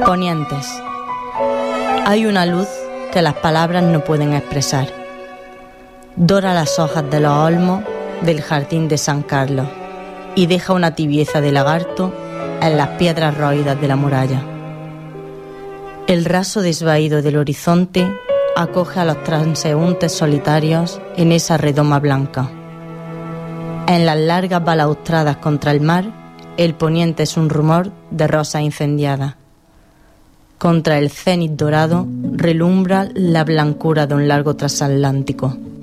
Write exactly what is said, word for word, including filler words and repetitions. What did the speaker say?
Ponientes. Hay una luz que las palabras no pueden expresar. Dora las hojas de los olmos del jardín de San Carlos y deja una tibieza de lagarto en las piedras roídas de la muralla. El raso desvaído del horizonte acoge a los transeúntes solitarios en esa redoma blanca. En las largas balaustradas contra el mar, el poniente es un rumor de rosas incendiadas. Contra el cénit dorado relumbra la blancura de un largo transatlántico.